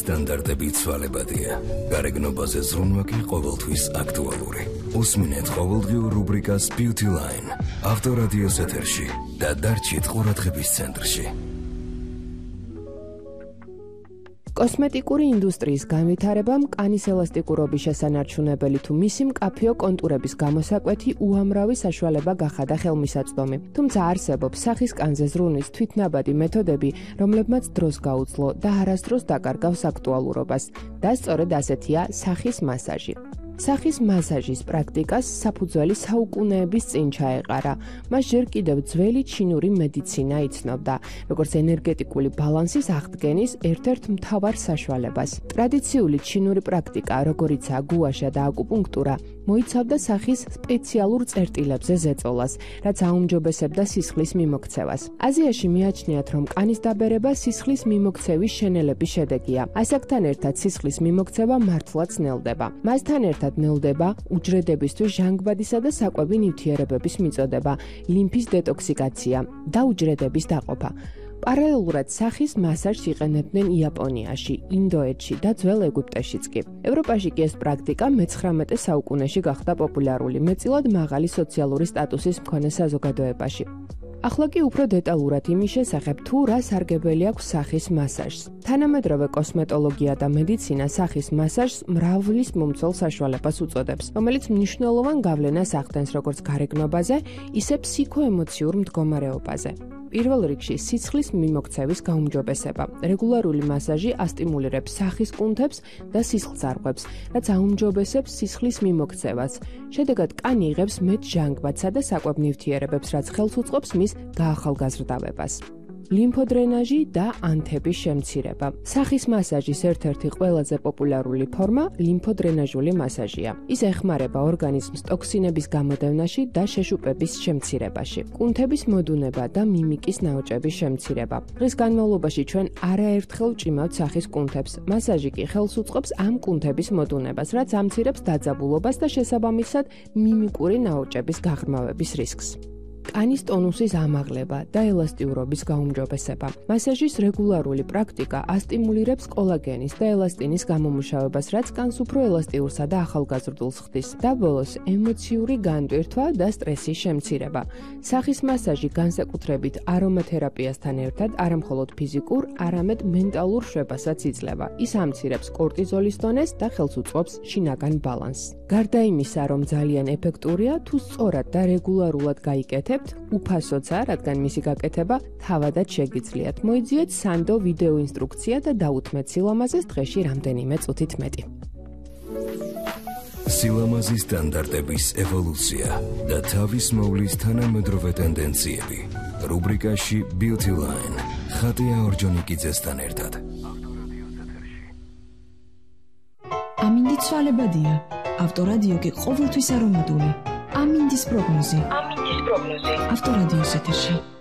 სტანდარტები ცვალებადია. გარეგნობაზე ზრუნვა კი ყოველთვის აქტუალური. უსმინეთ ყოველდღიურ რუბრიკას Beauty Line. ავტორადიოს ეთერში და დარჩით ყურადღების ცენტრში. კოსმეტიკური ინდუსტრიის განვითარებამ კანის ელასტიკურობის შესანარჩუნებელი თუ მისი მკაფიო კონტურების გამოსაკვეთი უამრავი საშუალება გახადა ხელმისაწვდომი. თუმცა არსებობს სახის კანზე ზრუნვის თვითნაბადი მეთოდები, რომლებმაც დროს გაუძლო და არასდროს დაკარგავს აქტუალურობას. და სწორედ ასეთია სახის მასაჟი. სახის მასაჟის პრაქტიკას საფუძველი საუკუნეების წინ ჩაეყარა. მას ჯერ კიდევ ძველი ჩინური მედიცინა იცნობდა, როგორც ენერგეტიკული ბალანსის აღდგენის ერთ-ერთ მთავარ საშუალებას. ტრადიციული ჩინური პრაქტიკა, როგორიცაა გუაშა და აკუპუნქტურა, მოიცავდა სახის სპეციალურ წერტილებზე ზეწოლას, რაც აუმჯობესებდა სისხლის მიმოქცევას. აზიაში მიაჩნიათ, რომ კანის დაბერება სისხლის მიმოქცევის შენელების შედეგია. ასაკთან ერთად სისხლის მიმოქცევა მართლაც ნელდება. მასთან ერთად ნელდება უჯრედებისთვის ჟანგბადისა და საკვები ნივთიერებების მიწოდება, ლიმფის დეტოქსიკაცია და უჯრედების დაყოფა. პარალელურად სახის მასაჟს იყენებდნენ იაპონიაში, ინდოეთში და ძველ ეგვიპტეშიც კი. ევროპაში კი ეს პრაქტიკა მე-19 საუკუნეში გახდა პოპულარული, მეტწილად მაღალი სოციალური სტატუსის მქონე საზოგადოებაში. ახლა კი უფრო დეტალურად იმის შესახებ, თუ რა სარგებელი აქვს სახის მასაჟს. თანამედროვე კოსმეტოლოგია და მედიცინა სახის მასაჟს მრავლის მომცველ საშუალებას უწოდებს, რომელიც მნიშვნელოვან გავლენას ახდენს როგორც გარეგნობაზე, ისე ფსიქოემოციურ მდგომარეობაზე. პირველ რიგში სისხლის მიმოქცევის გაუმჯობესება. რეგულარული მასაჟი ასტიმულირებს სახის კუნთებს და სისხლძარღვებს, რაც აუმჯობესებს სისხლის მიმოქცევას. შედეგად კანი იღებს მეტ ჟანგბადსა და საკვებ ნივთიერებებს, რაც ხელს უწყობს მის გაახალგაზრდავებას. ლიმფოდრენაჟი და ანთების შემცირება. სახის მასაჟის ერთ-ერთი ყველაზე პოპულარული ფორმა ლიმფოდრენაჟული მასაჟია. ის ეხმარება ორგანიზმს ტოქსინების გამოდევნაში და შეშუპების შემცირებაში. კუნთების მოდუნება და მიმიკის ნაოჭების შემცირება. დღის განმავლობაში ჩვენ არაერთხელ ვჭიმავთ სახის კუნთებს. მასაჟი კი ხელს უწყობს ამ კუნთების მოდუნებას, რაც ამცირებს დაძაბულობას და შესაბამისად მიმიკური ნაოჭების გაღრმავების რისკს. კანის ტონუსის ამაღლება და ელასტიურობის გაუმჯობესება. მასაჟის რეგულარული პრაქტიკა ასტიმულირებს კოლაგენის და ელასტინის გამომუშავებას, რაც კანს უფრო ელასტიურსა და ახალგაზრდულს ხდის. და ბოლოს ემოციური განტვირთვა და სტრესის შემცირება. სახის მასაჟი განსაკუთრებით არომათერაპიასთან ერთად არამხოლოდ ფიზიკურ, არამედ მენტალურ შვებასაც იძლევა. ის ამცირებს კორტიზოლის დონეს და ხელს უწყობს შინაგან ბალანსს. გარდა იმისა, რომ ძალიან ეფექტურია, თუ სწორად და რეგულარულად გაიკეთებთ, უფასოცა, რადგან მისი გაკეთება თავადაც შეგიძლიათ. მოიძიეთ სანდო ვიდეო ინსტრუქცია და დაუთმეთ სილამაზეს დღეში რამდენიმე წუთით მეტი. სილამაზის სტანდარტების ევოლუცია და თავის მოვლის თანამედროვე ტენდენციები. რუბრიკაში Beauty Line. ხატია ორჯონიკიძესთან ერთად. ამინდი ცვალებადია. ავტორადიო კი ყოველთვის არომატული. ამინდის პროგნოზი. ავტორადიოს ეთერში.